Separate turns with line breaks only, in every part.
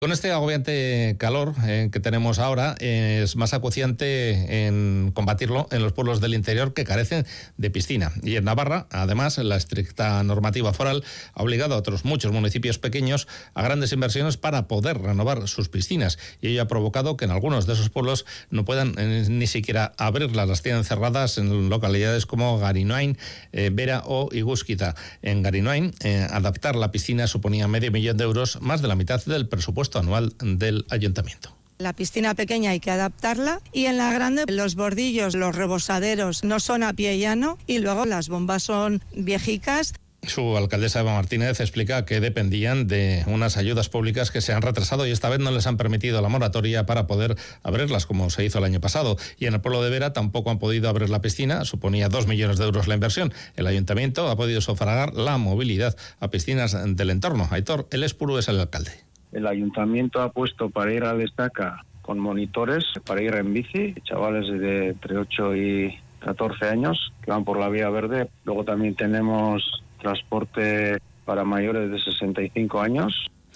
Con este agobiante calor que tenemos ahora, es más acuciante en combatirlo en los pueblos del interior que carecen de piscina. Y en Navarra, además, la estricta normativa foral ha obligado a otros muchos municipios pequeños a grandes inversiones para poder renovar sus piscinas. Y ello ha provocado que en algunos de esos pueblos no puedan ni siquiera abrirlas. Las tienen cerradas en localidades como Garinoain, Vera o Igúzquiza. En Garinoain, adaptar la piscina suponía €500,000, más de la mitad del presupuesto anual del ayuntamiento.
La piscina pequeña hay que adaptarla y en la grande los bordillos, los rebosaderos no son a pie llano y luego las bombas son viejicas.
Su alcaldesa Eva Martínez explica que dependían de unas ayudas públicas que se han retrasado y esta vez no les han permitido la moratoria para poder abrirlas como se hizo el año pasado. Y en el pueblo de Vera tampoco han podido abrir la piscina, suponía €2,000,000 la inversión. El ayuntamiento ha podido sufragar la movilidad a piscinas del entorno. Aitor El Espuru es el alcalde.
El ayuntamiento ha puesto para ir a Destaca con monitores, para ir en bici, chavales de entre 8 y 14 años que van por la vía verde. Luego también tenemos transporte para mayores de 65 años.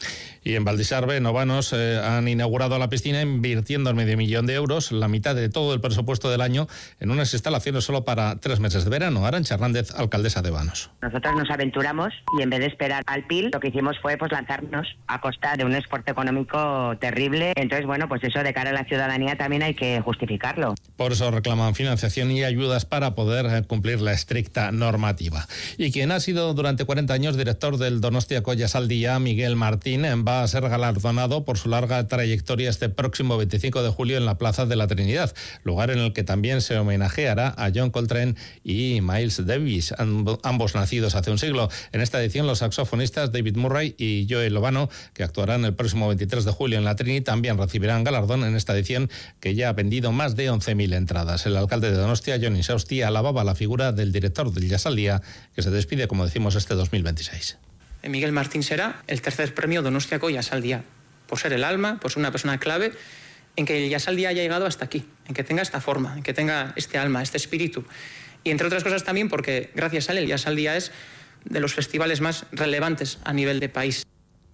Y en Valdisarbe, Novanos han inaugurado la piscina invirtiendo €500,000, la mitad de todo el presupuesto del año, en unas instalaciones solo para 3 meses de verano. Arantxa Hernández, alcaldesa de Vanos.
Nosotros nos aventuramos y en vez de esperar al PIL, lo que hicimos fue lanzarnos a costa de un esfuerzo económico terrible. Entonces, pues eso de cara a la ciudadanía también hay que justificarlo.
Por eso reclaman financiación y ayudas para poder cumplir la estricta normativa. Y quien ha sido durante 40 años director del Donostia Collasaldia, Miguel Martín, va a ser galardonado por su larga trayectoria este próximo 25 de julio en la Plaza de la Trinidad, lugar en el que también se homenajeará a John Coltrane y Miles Davis, ambos nacidos hace un siglo. En esta edición, los saxofonistas David Murray y Joe Lovano, que actuarán el próximo 23 de julio en la Trini, también recibirán galardón en esta edición, que ya ha vendido más de 11.000 entradas. El alcalde de Donostia, Jon Insausti, alababa la figura del director del Jazzaldia, que se despide, como decimos, este 2026.
Miguel Martín será el tercer premio Donostiako Jazzaldia, por ser el alma, por ser una persona clave en que el Jazzaldia haya llegado hasta aquí, en que tenga esta forma, en que tenga este alma, este espíritu. Y entre otras cosas también porque gracias a él el Jazzaldia es de los festivales más relevantes a nivel de país.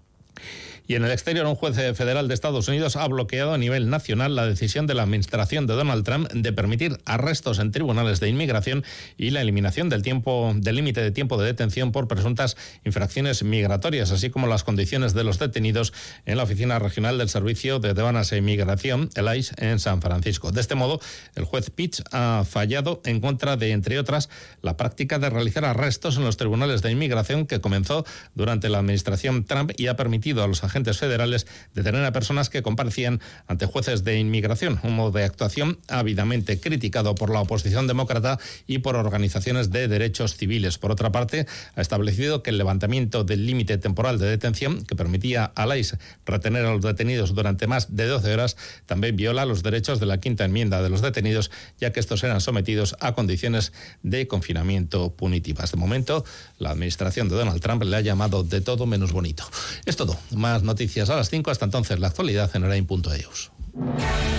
Y en el exterior, un juez federal de Estados Unidos ha bloqueado a nivel nacional la decisión de la administración de Donald Trump de permitir arrestos en tribunales de inmigración y la eliminación del límite de tiempo de detención por presuntas infracciones migratorias, así como las condiciones de los detenidos en la Oficina Regional del Servicio de Aduanas e Inmigración, el ICE, en San Francisco. De este modo, el juez Pitch ha fallado en contra de, entre otras, la práctica de realizar arrestos en los tribunales de inmigración que comenzó durante la administración Trump y ha permitido a los agentes federales detener a personas que comparecían ante jueces de inmigración, un modo de actuación ávidamente criticado por la oposición demócrata y por organizaciones de derechos civiles. Por otra parte, ha establecido que el levantamiento del límite temporal de detención, que permitía a la ICE retener a los detenidos durante más de 12 horas, también viola los derechos de la quinta enmienda de los detenidos, ya que estos eran sometidos a condiciones de confinamiento punitivas. De momento, la administración de Donald Trump le ha llamado de todo menos bonito. Es todo. Más noticias a las 5. Hasta entonces, la actualidad en Orain.eus.